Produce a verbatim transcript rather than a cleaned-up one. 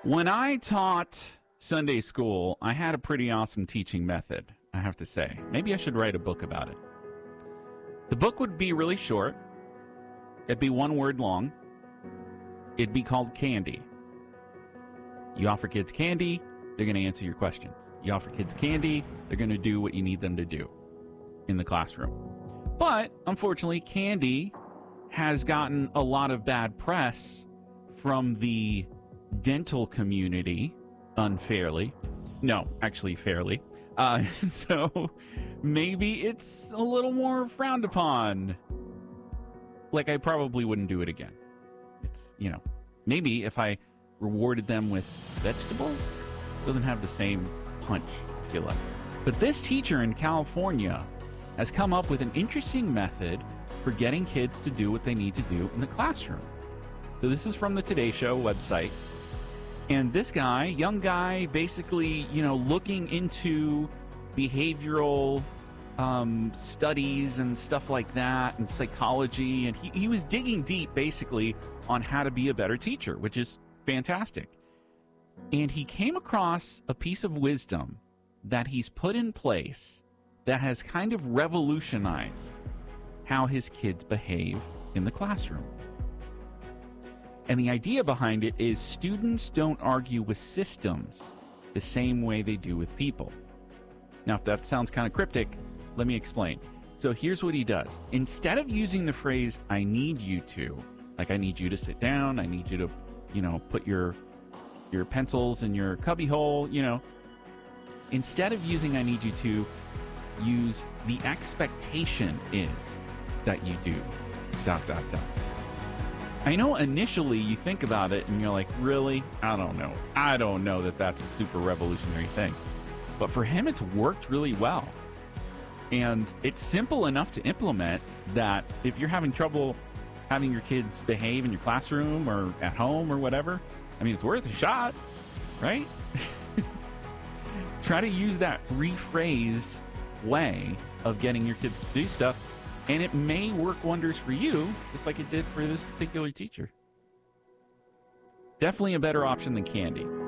When I taught Sunday school, I had a pretty awesome teaching method, I have to say. Maybe I should write a book about it. The book would be really short. It'd be one word long. It'd be called Candy. You offer kids candy, they're going to answer your questions. You offer kids candy, they're going to do what you need them to do in the classroom. But, unfortunately, candy has gotten a lot of bad press from the dental community, unfairly. No, actually fairly. Uh, so maybe it's a little more frowned upon. Like, I probably wouldn't do it again. It's, you know, maybe if I rewarded them with vegetables, it doesn't have the same punch, I feel like. But this teacher in California has come up with an interesting method for getting kids to do what they need to do in the classroom. So this is from the Today Show website. And this guy, young guy, basically, you know, looking into behavioral um, studies and stuff like that and psychology. And he, he was digging deep, basically, on how to be a better teacher, which is fantastic. And he came across a piece of wisdom that he's put in place that has kind of revolutionized how his kids behave in the classroom. And the idea behind it is students don't argue with systems the same way they do with people. Now, if that sounds kind of cryptic, let me explain. So here's what he does. Instead of using the phrase, I need you to, like I need you to sit down, I need you to, you know, put your your pencils in your cubby hole, you know, instead of using I need you to, use the expectation is that you do, dot, dot, dot. I know initially you think about it and you're like, really? I don't know. I don't know that that's a super revolutionary thing. But for him, it's worked really well. And it's simple enough to implement that if you're having trouble having your kids behave in your classroom or at home or whatever, I mean, it's worth a shot, right? Try to use that rephrased way of getting your kids to do stuff. And it may work wonders for you, just like it did for this particular teacher. Definitely a better option than candy.